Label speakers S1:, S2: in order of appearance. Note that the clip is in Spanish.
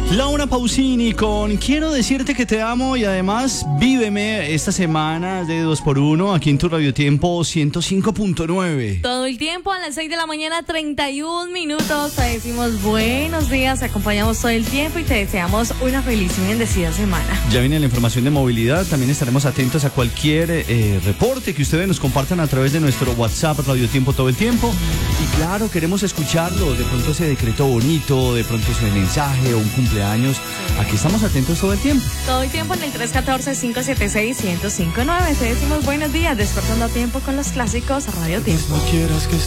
S1: Laura Pausini con Quiero decirte que te amo y además víveme esta semana de 2x1 aquí en tu Radio Tiempo 105.9.
S2: Todo el tiempo a las 6 de la mañana, 31 minutos. Te decimos buenos días, te acompañamos todo el tiempo y te deseamos una feliz y bendecida semana.
S1: Ya viene la información de movilidad, también estaremos atentos a cualquier reporte que ustedes nos compartan a través de nuestro WhatsApp Radio Tiempo todo el tiempo. Y claro, queremos escucharlo, de pronto ese decreto bonito, de pronto ese mensaje o un cumpleaños. Aquí estamos atentos todo el tiempo.
S2: Todo el tiempo en el 314-576-1059. Te decimos buenos días, despertando a tiempo con los clásicos Radio Tiempo.
S3: No quieras que